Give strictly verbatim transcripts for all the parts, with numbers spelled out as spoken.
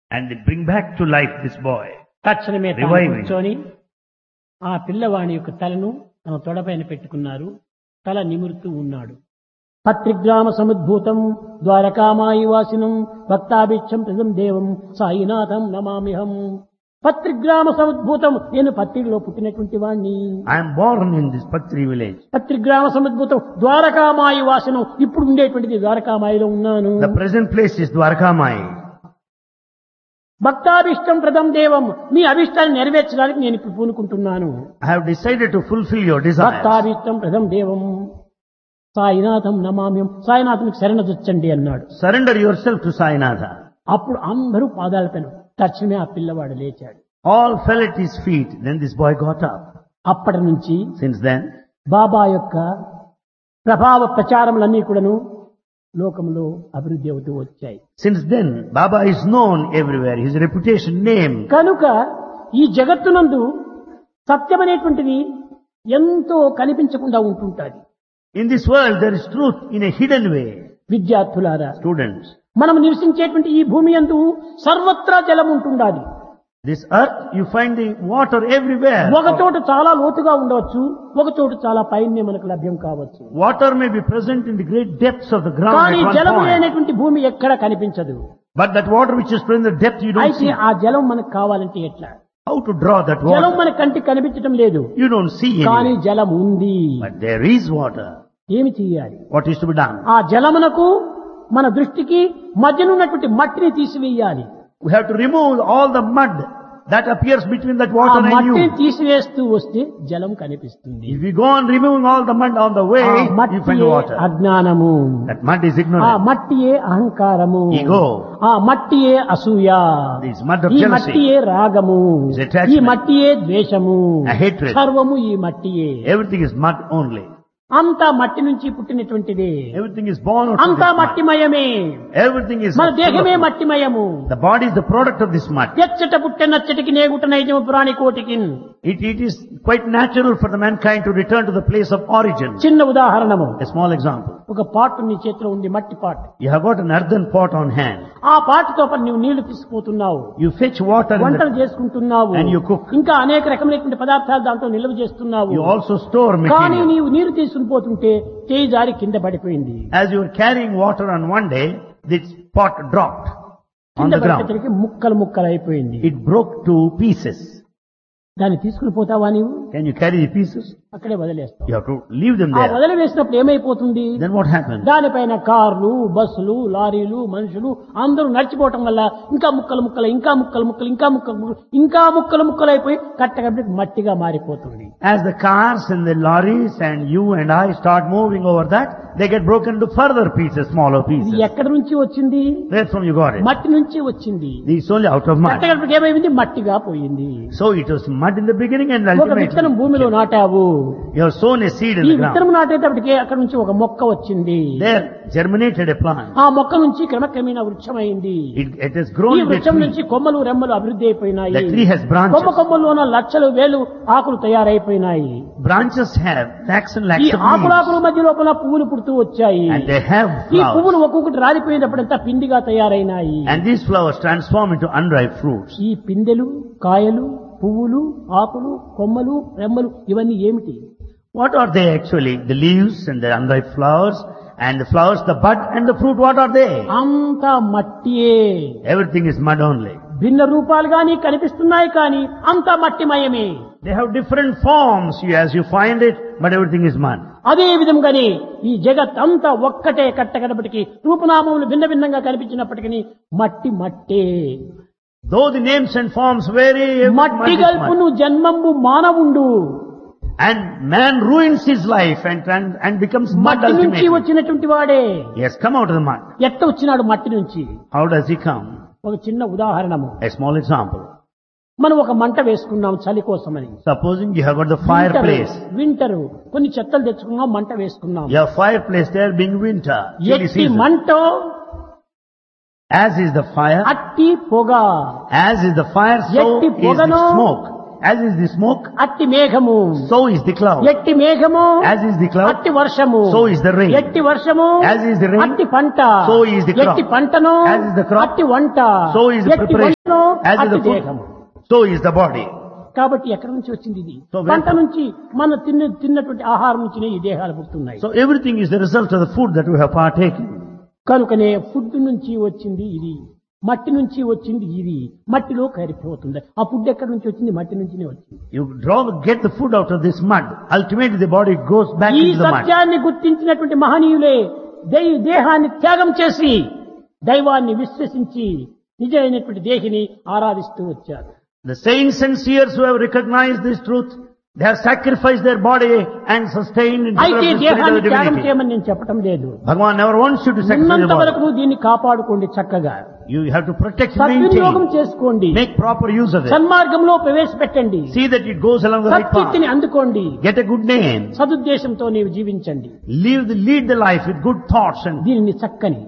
And they bring back to life this boy. తక్షణమే తాను Reviving. కూర్చొని ఆ పిల్లవాడి యొక్క తలను తన తొడపైన పెట్టుకున్నారు. తల నిమురుతూ ఉన్నాడు. పత్రిగ్రామ సముద్భూతం ద్వారకామాయి వాసినం భక్తాభిక్షం ప్రజం దేవం సాయినాథం నమామిహం. పత్రిగ్రామ సముద్భూతం, నేను పత్రిలో పుట్టినటువంటి వాణ్ణి. I am born in this Patri village. పత్రిగ్రామ సముద్భూతం Dwarakamai వాసనం, ఇప్పుడు ఉండేటువంటిది ద్వారకామాయిలో ఉన్నాను. The present place is Dwarkamai. భక్తాభిష్టం ప్రదం దేవం, మీ అభిష్టాన్ని నెరవేర్చడానికి నేను ఇప్పుడు పూనుకుంటున్నాను. I have decided to fulfill your desires. భక్తాభిష్టం ప్రదం దేవం సాయినాథం నమామ్యం, సాయినాథునికి శరణజొచ్చండి అన్నాడు. Surrender yourself to Sainatha. అప్పుడు అందరూ పాదాలపైన తక్షణమే ఆ పిల్లవాడు లేచాడు. All fell at his feet. Then this boy got up. అప్పటి నుంచి Since then, బాబా యొక్క ప్రభావ ప్రచారములన్నీ కూడాను లోకంలో అభివృద్ధి అవుతూ వచ్చాయి. since then, Baba is known everywhere. His reputation, name. కనుక ఈ జగత్తునందు సత్యమనేటువంటిది ఎంతో కనిపించకుండా ఉంటుంటాది. In this world, there is truth in a hidden way. విద్యార్థులారా, Students, మనం నివసించేటువంటి ఈ భూమి యందు సర్వత్రా జలం ఉంటుండాలి. this earth, you find the water everywhere. ఒక చోట చాలా లోతుగా ఉండవచ్చు, ఒక చోట చాలా పైనే మనకు లభ్యం కావచ్చు. Water may be present in the great depths of the ground కానీ at one జలం point. లేనటువంటి భూమి ఎక్కడ కనిపించదు. But that water which is present in the depth, you don't అయితే see. ఆ జలం మనకు కావాలంటే ఎట్లా? How to draw that జలం water? మన కంటికి కనిపించడం లేదు, You don't see కానీ it. జలం ఉంది. But there is water. ఏమి చేయాలి? What is to be done? ఆ జలమునకు మన దృష్టికి మధ్యనున్నటువంటి మట్టిని తీసివేయాలి. We have to remove all the mud that appears between that ఆ water and మట్టిని you. తీసివేస్తూ వస్తే జలం కనిపిస్తుంది. If you go on removing all the mud on the ఆ way, you find మట్టియే water. అజ్ఞానము, That mud is ఆ ignorance. మట్టియే అహంకారము, Ego. ఆ మట్టియే అసూయ, This mud of ఈ jealousy. మట్టియే రాగము, Is attachment. ఈ మట్టియే ద్వేషము, A hatred. సర్వము ఈ మట్టియే. Everything is mud only. అంతా మట్టి నుంచి పుట్టినటువంటిదే, Everything is born out of అంతా this mud. మట్టిమయమే. Everything is మన full దేహమే of mud. మట్టిమయము. The body is the product of this mud. ఎచ్చట పుట్టే నచ్చటికి నేగుట నైజము పురాణి కోటికి. It, it is quite natural for the mankind to return to the place of origin. చిన్న ఉదాహరణము, A small example. ఒక పాటు నీ చేతిలో ఉంది, మట్టి పాటు. You have got an earthen pot on hand. ఆ పాటుతో పాటు నువ్వు నీళ్లు తీసుకుపోతున్నావు, You fetch water in వంటలు the, చేసుకుంటున్నావు, And you cook. ఇంకా అనేక రకమైనటువంటి పదార్థాలు దాంట్లో నిల్వ చేస్తున్నావు. you also store కానీ material. నీవు నీరు తీసుకుని పోతుంటే చేయి జారి కింద పడిపోయింది. As you were carrying water on one day, this pot dropped on కింద the ground. పడిపోయేసరికి ముక్కలు ముక్కలు అయిపోయింది. It broke to pieces. దాన్ని తీసుకుని పోతావా నీవు? Can you carry the pieces? అక్కడే వదిలేస్తావు. You have to leave them ఆ there. వదిలివేసినప్పుడు ఏమైపోతుంది? Then what happens? దానిపైన కార్లు, బస్సులు, లారీలు, మనుషులు అందరూ నడిచిపోవటం వల్ల ఇంకా ముక్కలు ముక్కలు, ఇంకా ముక్కలు ముక్కలు, ఇంకా ముక్కలు ముక్కలు, ఇంకా ముక్కలు ముక్కలు అయిపోయి కట్టగట్టి మట్టిగా మారిపోతుంది. As the cars and the lorries and you and I start moving over that, they get broken into further pieces, smaller ఇది pieces. ఎక్కడి నుంచి వచ్చింది? Where from you got it? మట్టి నుంచి వచ్చింది. It's only out of mud. కట్టగట్టి ఏమైంది? మట్టిగా పోయింది. So it was mud in the beginning and ఒక విత్తనం ultimately భూమిలో నాటావు, you have sown a seed in ఈ the విత్తనం ground. నాటేటప్పటికే అక్కడ నుంచి ఒక మొక్క వచ్చింది. There germinated a plant. ఆ మొక్క నుంచి క్రమక్రమేణా వృక్షమైంది. It, it has grown ఈ into a వృక్షం tree. నుంచి కొమ్మలు రెమ్మలు అభివృద్ధి అయిపోయినాయి. The tree has comma branches. కొమ్మల్లోన లక్షలు వేలు ఆకులు తయారైపోయినాయి. Branches have lakhs and ఈ lakhs of ఆకులాకుల leaves. మధ్య లోపల పువ్వులు పుడుతూ వచ్చాయి. And they have ఈ flowers. పువ్వులు ఒక్కొక్కటి రాలిపోయినప్పుడంతా పిండిగా తయారైనాయి. And these flowers transform into unripe fruits. ఈ పిందెలు, కాయలు, పువ్వులు, ఆకులు, కొమ్మలు, రెమ్మలు ఇవన్నీ ఏమిటి? What are they actually? The leaves and the unripe flowers and the flowers, the bud and the fruit, what are they? అంతా మట్టియే. Everything is mud only. భిన్న రూపాలుగా నీకు కనిపిస్తున్నాయి కానీ అంతా మట్టిమయమే. They have different forms you- as you find it, but everything is mud. అదే విధంగానే ఈ జగత్ అంతా ఒక్కటే కట్టగడపటికి రూపనామములు భిన్న భిన్నంగా కనిపించినప్పటికీ మట్టి మట్టే. Though the names and forms vary, every mud మట్టి is mud. గల్పును జన్మంబు మానవుండు. And man ruins his life and, and, and becomes mud మట్టి నుంచి ultimately. వచ్చినటువంటి వాడే. He has come out of the mud. ఎట్ట వచ్చినాడు మట్టి నుంచి? How does he come? ఒక చిన్న ఉదాహరణము. A small example. మనం ఒక మంట వేసుకున్నాం చలి కోసమని. Supposing you have got the fireplace. Winter కొన్ని చెత్తలు తెచ్చుకున్నాం, మంట వేసుకున్నాం. Your fireplace there being winter, chilly ఎట్టి season. మంటో As is the fire, అట్టి పొగ, as is the fire, so ఎట్టి is the పొగను, smoke. As is the smoke, అట్టి మేఘము, so is the cloud. ఎట్టి మేఘము, As is the cloud, అట్టి వర్షము, so is the rain. ఎట్టి వర్షము, As is the rain, అట్టి పంట, so is the crop. ఎట్టి పంటను, As is the crop, అట్టి వంట, so is the ఎట్టి preparation. As is the food, దేహము. so is the body. కాబట్టి ఎక్కడి నుంచి వచ్చింది ఇది? So where- పంట నుంచి మన తిన్న తిన్నటువంటి ఆహారం నుంచినే ఈ దేహాలు పుడుతున్నాయి. So everything is the result of the food that we have partaken. కనుకనే ఫుడ్ నుంచి వచ్చింది ఇది, మట్టి నుంచి వచ్చింది ఇది, మట్టిలో కరిగిపోతుంది. ఆ ఫుడ్ ఎక్కడి నుంచి వచ్చింది? మట్టి నుంచినే వచ్చింది. You draw, get the food out of this mud. Ultimately the body goes back ఈ into the mud. సత్యాన్ని గుర్తించినటువంటి మహనీయులే దై- దేహాన్ని త్యాగం చేసి దైవాన్ని విశ్వసించి నిజమైనటువంటి దేహిని ఆరాధిస్తూ వచ్చారు. The saints and seers who have recognized this truth, they have sacrificed their body and sustained in అయితే the spirit of దేహాన్ని the త్యాగం divinity. చేయమని నేను చెప్పటం లేదు. Bhagavan never wants you to sacrifice ఉన్నంత the వరకు body. నువ్వు దీన్ని కాపాడుకోండి చక్కగా. You have to protect, సద్వినియోగం maintain, చేసుకోండి. make proper use of it. సన్మార్గంలో ప్రవేశపెట్టండి. See that it goes along the right path. సత్కీర్తిని అందుకోండి. Get a good name. సదుద్దేశంతో నీవు జీవించండి. Live the, lead the life with good thoughts and దీనిని చక్కని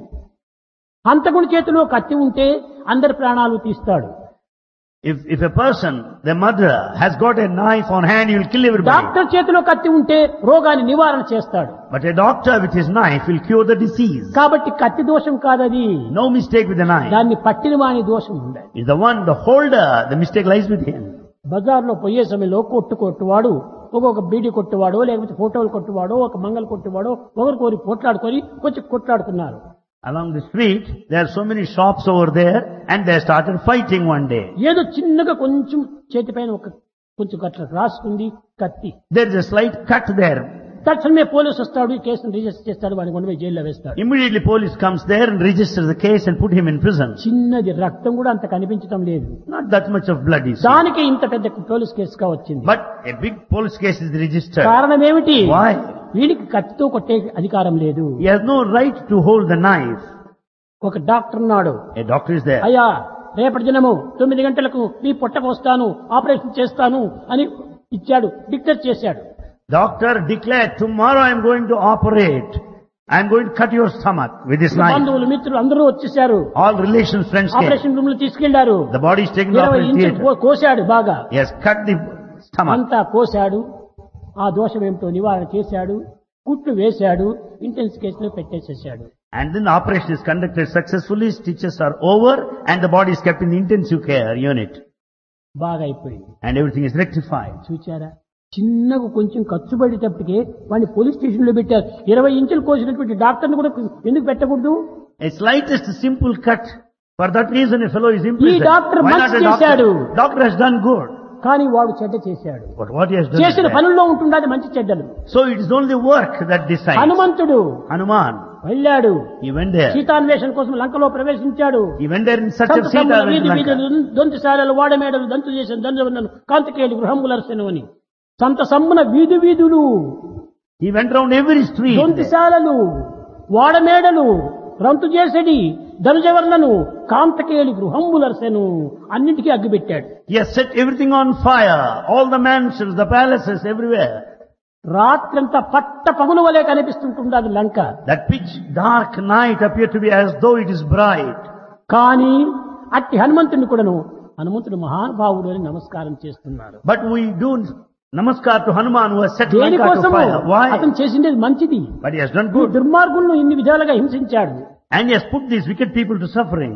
హంతకుడి చేతిలో కత్తి ఉంటే అందరి ప్రాణాలు తీస్తాడు. if, if a person, the murderer, has got a knife on hand, he will kill everybody. Doctor చేతిలో కత్తి ఉంటే రోగాన్ని నివారణ చేస్తాడు. But a doctor with his knife will cure the disease. కాబట్టి కత్తి దోషం కాదది, No mistake with the knife. దాన్ని పట్టిన వాని దోషం ఉంది. Is the one, the holder, the mistake lies with him. బజార్లో పోయే సమయంలో కొట్టు కొట్టువాడు ఒక్కొక్క బీడీ కొట్టువాడో లేకపోతే ఫోటోలు కొట్టువాడో ఒక మంగళ కొట్టువాడో ఒకరికొరి పోట్లాడుకొని కొంచెం కొట్లాడుకున్నారు. Along the street, there are so many shops over there, and they started fighting one day. ఏదో చిన్నగా కొంచెం చేతిపైన ఒక కొంచెం అట్లా రాసుకుంది కత్తి. There is a slight cut there. తక్షణమే పోలీసు వస్తాడు, ఈ కేసును రిజిస్టర్ చేస్తాడు, వాడిని కొండ పోయి జైల్లో వేస్తాడు. Immediately police comes there and registers the case and put him in prison. చిన్నది రక్తం కూడా అంత కనిపించడం లేదు. Not that much of blood is. దానికి ఇంత పెద్ద పోలీస్ కేసుగా వచ్చింది. But a big police case is registered. కారణం ఏమిటి? Why? వీడికి కత్తితో కొట్టే అధికారం లేదు. He has no right to hold the knife. ఒక డాక్టర్ ఉన్నాడు. A doctor is there. అయ్యా రేపటి దినము తొమ్మిది గంటలకు నీ పొట్టకు వస్తాను, ఆపరేషన్ చేస్తాను అని ఇచ్చాడు, డిక్లేర్ చేశాడు. Doctor declared, tomorrow I am going to operate. I am going to cut your stomach with this knife. బంధువులు మిత్రులు అందరూ వచ్చేసారు. All relations, friends came. Operation room లో తీసుకెళ్లారు. The body is taken to ఇరవై operation ఇంచులు theatre. కోశాడు బాగా. He has cut the stomach. అంతా కోశాడు. ఆ దోషం ఏమిటో నివారణ చేశాడు, కుట్లు వేశాడు, ఇంటెన్సివ్ కేసులో పెట్టేసేసాడు. And then the operation is conducted successfully, stitches are over, and the body is kept in the intensive care unit. బాగా అయిపోయింది. And everything is rectified. చూచారా, చిన్నగా కొంచెం ఖర్చు పడేటప్పటికే వాడిని పోలీస్ స్టేషన్ లో పెట్టారు. ఇరవై ఇంచులు కోసినటువంటి డాక్టర్ని కూడా ఎందుకు పెట్టకూడదు? A slightest simple cut. For that reason a fellow is imprisoned. ఈ డాక్టర్ Why not మంచి a చేశాడు. doctor? Doctor has done good. కానీ వాడు చెడ్డ చేశాడు. But what he has done is చేసిన bad. పనుల్లో ఉంటుండదు మంచి చెడ్డలు. So it is only work that decides. హనుమంతుడు Hanuman, వెళ్ళాడు, he went there. సీతాన్వేషణ కోసం లంకలో ప్రవేశించాడు. He went there in search of సంత Sita. సమ్ముల went వీధి to వీధులు Lanka. దొంతిశాలలు వాడమేడలు దంతు చేసిన దండవన్నను కాంతికేయులు గృహములర్సెను అని సంత సమ్మున వీధి వీధులు, He went round every street. దొంతిశాలలు, వాడమేడలు, రంతు చేసడి ధనుజవర్ణను కాంతకేయులు గృహములర్సెను అన్నింటికీ అగ్గిపెట్టాడు. He has set everything on fire. All the mansions, the palaces, everywhere. రాత్రంతా పట్ట పగులు వలె కనిపిస్తుంటుంది లంక. That pitch dark night appeared to be as though it is bright. కానీ అట్టి హనుమంతుని కూడాను హనుమంతుడు మహానుభావుడు అని నమస్కారం చేస్తున్నారు. But we do namaskar to Hanuman who has set Lanka to దేనికోసము? fire. Why? అతను చేసిండేది మంచిది. But he has done ఈ good. దుర్మార్గులను ఇన్ని విధాలుగా హింసించాడు. And he has put these wicked people to suffering.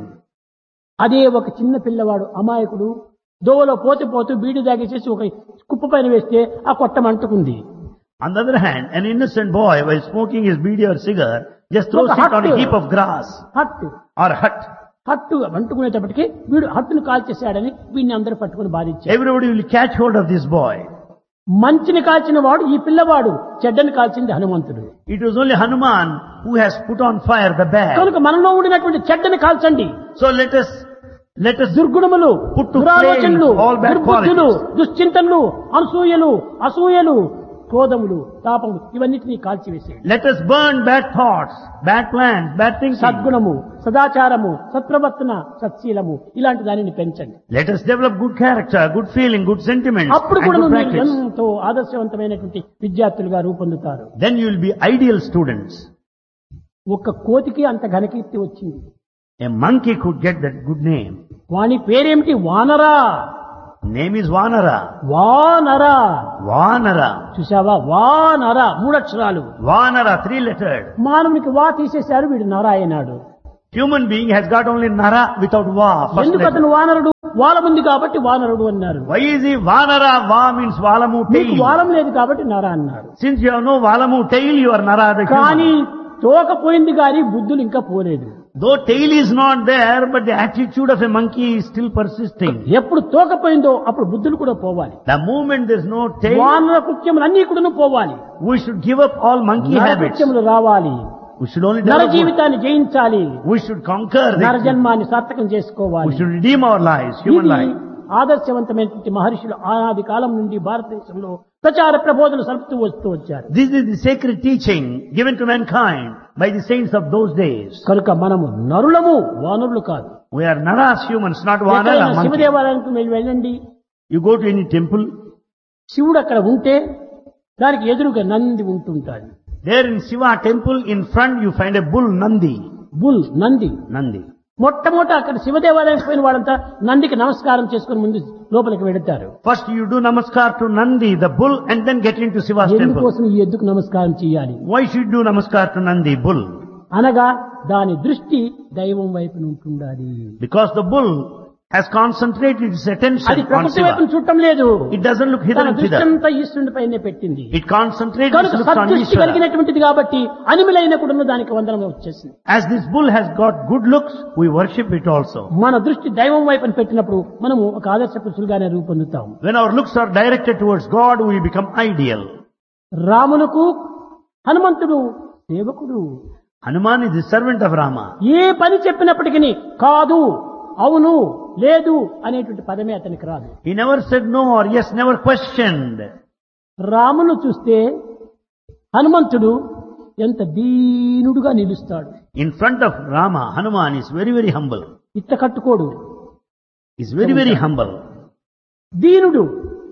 అదే ఒక చిన్న పిల్లవాడు అమాయకుడు దోవలో పోతే పోతూ బీడి దాగేసేసి ఒక కుప్ప పైన వేస్తే ఆ కొట్టం అంటుకుంది. On the other hand, an innocent boy, while smoking his beedi or cigar, just throws Look, it on a hut. heap of grass హట్టు or hut. హట్టు అంటుకునేటప్పటికి వీడు హట్టును కాల్చేశాడని వీడిని అందరూ పట్టుకుని బాధించారు. Everybody will catch hold of this boy. మంచిని కాల్చిన వాడు ఈ పిల్లవాడు, చెడ్డని కాల్చింది హనుమంతుడు. It was only Hanuman who has put on fire the bad. కనుక మనలో ఉండినటువంటి చెడ్డని కాల్చండి. So let us, let us దుర్గుణములు, put to దురాలోచనలు, flame all bad దుర్బుద్ధులు, qualities. దుశ్చింతనలు, అనసూయలు, అసూయలు, క్రోధములు, తాపములు ఇవన్నిటినీ కాల్చివేసేయండి. Let us burn bad thoughts, bad plans, bad thinking. సద్గుణము, సదాచారము, సత్ప్రవర్తన, సత్శీలము ఇలాంటి దానిని పెంచండి. Let us develop good character, good feeling, good sentiments, అప్పుడు and కూడా good మీరు practice. ఎంతో ఆదర్శవంతమైనటువంటి విద్యార్థులుగా రూపొందుతారు. Then you will be ideal students. ఒక్క కోతికి అంత ఘనకీర్తి వచ్చింది. A monkey could get that good name. వాని పేరేమిటి? వానరా. Name is Vanara. వానరా. Vanara. చూసావా? వానరా మూడక్షరాలు. Vanara, three lettered. మానవునికి వా తీసేశారు, వీడు నర అయినాడు. Human being has got only nara without va. First ఎందుకు letter. అతను వానరుడు వాలం ఉంది కాబట్టి వానరుడు అన్నారు. Why is he vanara? Va means valamu నీకు tail. వాలం లేదు కాబట్టి నర అన్నారు. Since you have no valamu tail, you are nara the కానీ human. తోక పోయింది కానీ బుద్ధులు ఇంకా పోలేదు. Though tail is not there, but the attitude of a monkey is still persisting. ఎప్పుడు తోక పోయిందో అప్పుడు బుద్ధులు కూడా పోవాలి. The moment there is no tail, వానర కృత్యములు అన్ని కూడా పోవాలి. we should give up all monkey నర habits. కృత్యములు రావాలి. We should only నర develop good. జీవితాన్ని జయించాలి. We should conquer నర the, జన్మాన్ని సార్థకం we చేసుకోవాలి. should redeem our lives, human ఇది life. ఆదర్శవంతమైనటువంటి మహర్షులు ఆనాది కాలం నుండి భారతదేశంలో ప్రచార ప్రబోధనలు సలుపుతూ వస్తూ వచ్చారు. This is the sacred teaching given to mankind by the saints of those days. కనుక మనము నరులము వానరులు కాదు. We are naras humans, not vanara ఎక్కడైనా monkey. శివదేవాలయానికి మీరు వెళ్ళండి, You go to any temple, శివుడు అక్కడ ఉంటే దానికి ఎదురుగా Nandi ఉంటుంటాడు. there in Shiva temple in front you find a bull Nandi. Bull Nandi. Nandi. మొట్టమొదట అక్కడ శివదేవాలయానికి పోయిన వాళ్ళంతా నందికి నమస్కారం చేసుకుని ముందు లోపలికి వెళతారు. First you do namaskar to Nandi, the bull, and then get into Shiva's temple. ఎందుకోసం ఈ ఎద్దుకు నమస్కారం చేయాలి Why should you do namaskar to Nandi, bull? అనగా దాని దృష్టి దైవం వైపున ఉంటుండాలి. Because the bull has concentrated its attention అది on ప్రకృతి Shiva. వైపున చూడటం లేదు. It doesn't look hither తన and దృష్టి thither. అంతా ఈశ్వరుడి పైనే పెట్టింది. It concentrates its కనుక looks on సద్దృష్టి Ishvara. కలిగినటువంటిది కాబట్టి అనిమిలైన కూడా దానికి వందనం వచ్చేసింది. As this bull has got good looks, we worship it also. మన దృష్టి దైవం వైపున పెట్టినప్పుడు మనము ఒక ఆదర్శ పురుషులుగానే రూపొందుతాం. When our looks are directed towards God, we become ideal. రామునకు హనుమంతుడు సేవకుడు. Hanuman is the servant of Rama. ఏ పని చెప్పినప్పటికీ కాదు, అవును, లేదు అనేటువంటి పదమే అతనికి రాదు. He never said no or yes, never questioned. రామును చూస్తే హనుమంతుడు ఎంత దీనుడుగా నిలుస్తాడు. In front of Rama, Hanuman is very, very humble. ఇట్ట కట్టుకోడు, He's very, very humble. దీనుడు.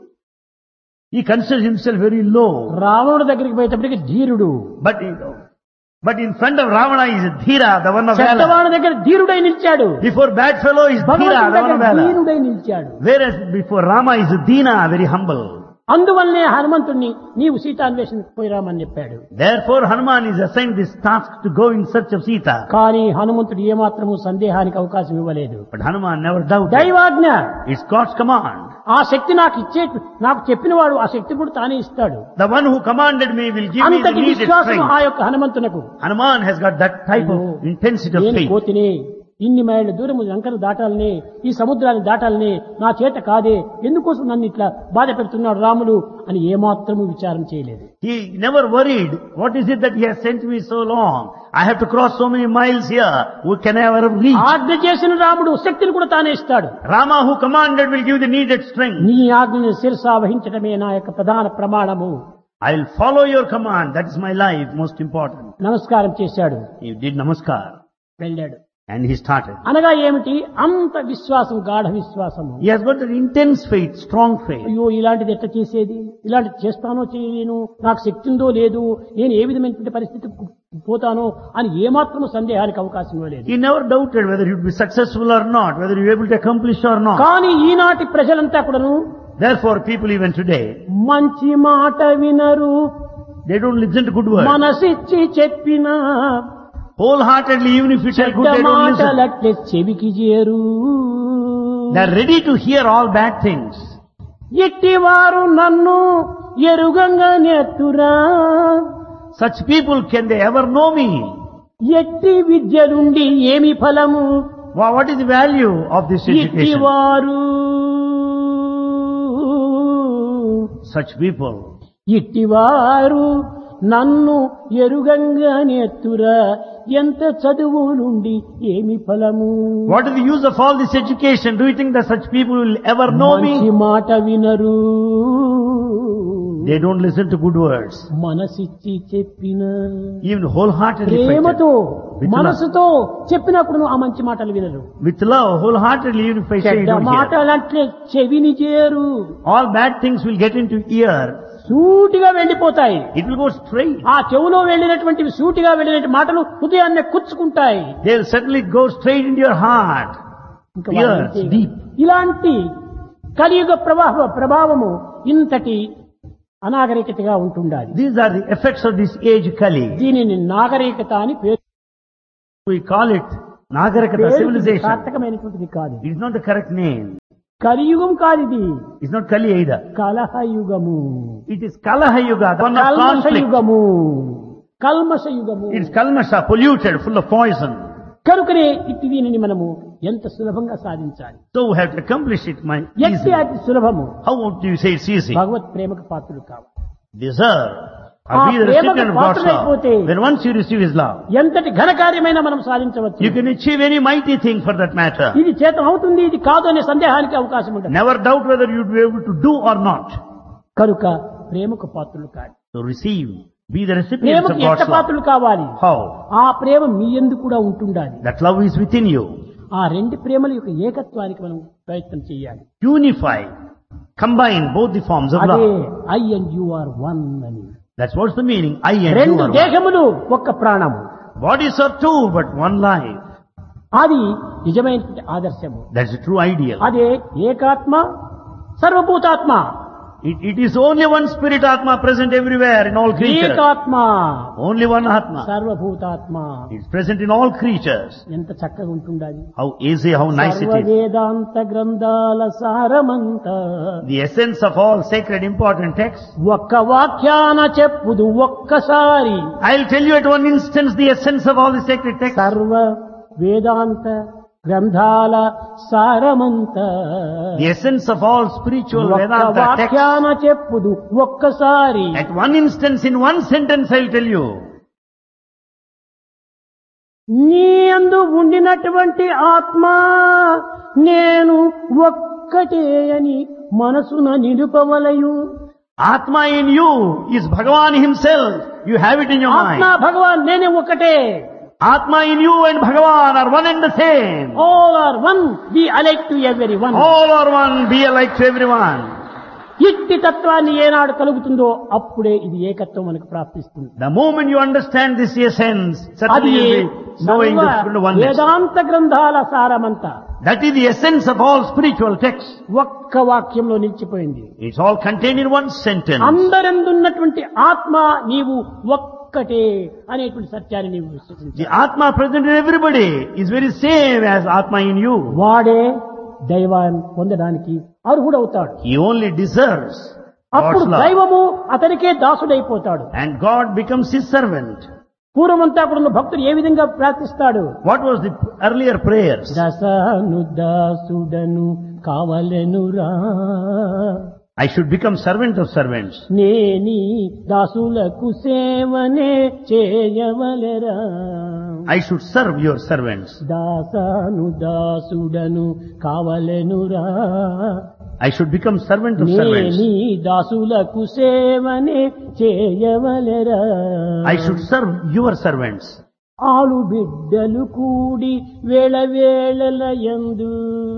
He considers himself very low. రావణుడి దగ్గరికి పోయేటప్పటికి ధీరుడు. But, but in front of Ravana is Dhira, the one of valor. చెడ్డవాడి దగ్గర ధీరుడై నిలిచాడు. Before bad fellow is Dhira, భగవంతుడి the one దగ్గర of valor. దీనుడై నిలిచాడు. Whereas before Rama is Dina, very humble. అందువల్లనే హనుమంతుణ్ణి నీవు సీతాన్వేషణకు పోయిరామని చెప్పాడు. Therefore Hanuman is assigned this task to go in search of Sita. కానీ హనుమంతుడు ఏమాత్రము సందేహానికి అవకాశం ఇవ్వలేదు. But Hanuman never doubted. Daivagna, It's God's command. ఆ శక్తి నాకు ఇచ్చే నాకు చెప్పినవాడు ఆ శక్తి కూడా తానే ఇస్తాడు. The one who commanded me will give me the అంతటి needed విశ్వాసం ఆ strength. యొక్క హనుమంతునకు. Hanuman has got that type of intensity of నేను faith. కోతిని, ఇన్ని మైళ్ళ దూరము లంకను దాటాలని, ఈ సముద్రాన్ని దాటాలని నా చేత కాదే, ఎందుకోసం నన్ను ఇట్లా బాధ పెడుతున్నాడు రాములు అని ఏమాత్రము విచారం చేయలేదు. He never worried, what is it that he has sent me so long? I have to cross so many miles here. Who can I ever reach? ఆజ్ఞ చేసిన రాముడు శక్తిని కూడా తానే ఇస్తాడు. Rama who commanded will give the needed strength. నీ ఆజ్ఞని శిరసా వహించడమే నా యొక్క ప్రధాన ప్రమాణము. I will follow your command. That is my life, most important. నమస్కారం చేశాడు, He did namaskar వెళ్ళాడు. and he started. అనగా ఏమిటి? అంత విశ్వాసం, గాఢ విశ్వాసము. He has got that intense faith, strong faith. అయ్యో ఇలాంటిది ఎట్లా చేసేది, ఇలాంటిది చేస్తానో చేయలేను, నాకు శక్తి ఉందో లేదు, నేను ఏ విధమైనటువంటి పరిస్థితి పోతానో అని ఏమాత్రము సందేహానికి అవకాశం ఇవ్వలేదు. He never doubted whether he would be successful or not, whether he would be able to accomplish or not. కానీ ఈనాటి ప్రజలంతా కూడాను Therefore, people even today, మంచి మాట వినరు, they don't listen to good words. మనసిచ్చి చెప్పిన Wholeheartedly, even if you tell good, చెడ్డ they don't listen. మాటలట్లే చెవికి చేరు. They are ready to hear all bad things. ఎట్టివారు నన్ను ఎరుగంగా నేర్తురా, Such people, can they ever know me? ఎట్టి విద్యలుండి ఏమి ఫలము, Wha- What is the value of this education? ఇట్టివారు Such people, ఇట్టివారు నన్ను ఎరుగంగా నేర్తురా, ఎంత చదువు నుండి ఏమి ఫలము. what is the use of all this education? Do you think that such people will ever know మంచి me? మాట వినరు, They don't listen to good words. మనసిచ్చి చెప్పిన Even wholeheartedly, ప్రేమతో With love. మనసుతో చెప్పినప్పుడు ఆ మంచి మాటలు వినరు. with love, wholeheartedly, even if I say you చెడ్డ don't hear. మాటలంటే చెవిని చేరు, All bad things will get into ear. సూటిగా వెళ్ళిపోతాయి. It will go straight. ఆ చెవులో వెళ్ళినటువంటివి సూటిగా వెళ్ళినటువంటి మాటలు హృదయాన్ని కుచ్చుకుంటాయి. They'll certainly go straight into your heart. ఇంకా Ears, వాళ్ళంతే. deep. ఇలాంటి కలియుగ ప్రవాహ ప్రభావము ఇంతటి అనాగరికతగా ఉంటుండాలి. These are the effects of this age Kali. దీనిని నాగరికత అని పేరు. We call it Nagarikata పేరు civilization. సార్థకమైనటువంటిది కాదు. It is not the correct name. కలియుగం కాదిది, It's not Kali either. కలహయుగము, It is Kalaha Yuga, the one of conflict. కల్మషయుగము, కల్మషయుగము. It's Kalmasha, polluted, full of poison. కనుకనే ఇట్టి దీనిని మనము ఎంత సులభంగా సాధించాలి. So we have to accomplish it my ఎట్టి easily. అతి సులభము. How do you say it's easy? భగవత్ ప్రేమకు పాత్రులు కావాలి. Deserve. ఆ Or be the ప్రేమకు recipient of God's love. పాత్రులైపోతే When once you receive His love, ఎంతటి ఘనకార్యమైనా మనం సాధించవచ్చు. you can achieve any mighty thing for that matter. ఇది చేతం అవుతుంది, ఇది కాదు అనే సందేహానికి అవకాశం ఉంటుంది. Never doubt whether you'd be able to do or not. కనుక ప్రేమకు పాత్రులు కాదు. So receive. Be the recipients ప్రేమకు of ఎంత God's love. పాత్రులు కావాలి? How? ఆ ప్రేమ మీ యందు కూడా ఉంటుండాలి. That love is within you. ఆ రెండు ప్రేమల యొక్క ఏకత్వానికి మనం ప్రయత్నం చేయాలి. Unify. Combine both the forms of అదే love. I and you are one అని. That's what's the meaning. I and you రెండు are one. దేహములు ఒక్క ప్రాణము. Bodies are two, but one life. అది నిజమైనటువంటి ఆదర్శము. That's the true ideal. అదే ఏకాత్మ సర్వభూతాత్మ. It, it is only one spirit Atma present everywhere in all creatures. ఏకాత్మ Only one Atma. సర్వభూతాత్మ. It's present in all creatures. ఎంత చక్కగా ఉంటుండాలి. How easy, how nice it is. సర్వవేదాంత గ్రంథాల సారమంత The essence of all sacred important texts. ఒక్క వాక్యాన చెప్పుదు ఒక్కసారి. I'll tell you at one instance the essence of all the sacred texts. సర్వ వేదాంత గ్రంథాల సారమంత The essence of all spiritual ఒక్క Vedanta texts. వాక్యాన చెప్పుదు ఒక్కసారి. At one instance, in one sentence, I'll tell you. నీ యందు ఉండినటువంటి ఆత్మ నేను ఒక్కటే అని మనసున నిలుపవలయు. Atma in you is Bhagavan himself. You have it in your ఆత్మ mind. భగవాన్ నేనే ఒకటే. Atma in you and Bhagavan are one and the same. All are one, B alike to every one. All are one, be alike to everyone. ఇట్టి తత్వాన్ని ఏనాడు కలుగుతుందో అప్పుడే ఇది ఏకత్వం మనకు ప్రాప్తిస్తుంది. The moment you understand this essence, అది certainly you'll be knowing the full oneness. వేదాంత గ్రంథాల సారమంతా That is the essence of all spiritual texts. ఒక్క వాక్యంలో నిలిచిపోయింది. It's all contained in one sentence. అందరందున్నటువంటి ఆత్మ నీవు ఒక్కటే అనేటువంటి సత్యాన్ని నీవు విశ్వసించాలి. The Atma present in everybody is very same as Atma in you. వాడే దైవాన్ని పొందడానికి అర్హుడవుతాడు. He only deserves అప్పుడు God's love. దైవము అతనికే దాసుడైపోతాడు. And God becomes His servant. పూర్వమంతా కూడా భక్తుడు ఏ విధంగా ప్రార్థిస్తాడు? What was the earlier prayers? దశను దాసుడను కావలెనురా, I should become servant of servants. నేని దాసులకు సేవనే చేయవలెరా. I should serve your servants. దాసను దాసుడను కావలెనురా, I should become servant of servants. నేని దాసులకు సేవనే చేయవలెరా. I should serve your servants. ఆలు బిడ్డలు కూడి వేళ వేళల యందు,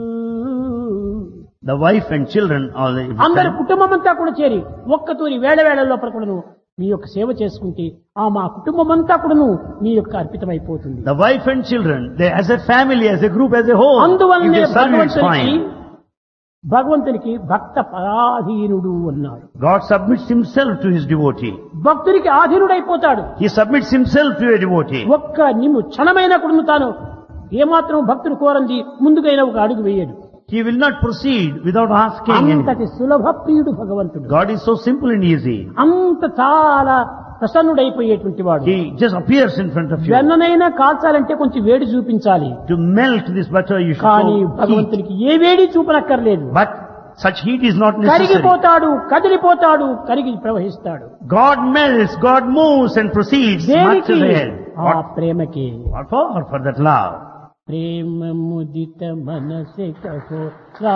The wife and children, all the అందరు కుటుంబం అంతా కూడా చేరి ఒక్కతూరి వేళ వేళ లోపల కూడాను మీ యొక్క సేవ చేసుకుంటే ఆ మా కుటుంబం అంతా కూడాను మీ యొక్క అర్పితమైపోతుంది. the wife and children, they as a family, as a group, as a whole, if అందువల్లనే they serve you, it's భగవంతునికి fine. భగవంతునికి భక్త పరాధీనుడు అన్నాడు. God submits Himself to His devotee. భక్తుడికి ఆధీనుడైపోతాడు. He submits Himself to a devotee. ఒక్క నిన్ను క్షణమైన కూడా తాను ఏమాత్రం భక్తుడు కోరంది ముందుకైనా ఒక అడుగు వేయడు. He will not proceed without asking anything. అంతటి సులభ ప్రియుడు భగవంతుడు. God is so simple and easy. అంత చాలా ప్రసన్నుడైపోయేటువంటి వాడు. He just appears in front of you. వెన్ననైనా కాల్చాలంటే కొంచెం వేడి చూపించాలి. To melt this butter, you should కానీ show heat. భగవంతునికి ఏ వేడి చూపనక్కర్లేదు. But such heat is not necessary. కరిగిపోతాడు, కదిలిపోతాడు, కరిగి ప్రవహిస్తాడు. God melts, God moves and proceeds much దేనికి? ahead. ఆ What, ప్రేమకి. what for? For that love. ప్రేమ ముదిత మనసే కహో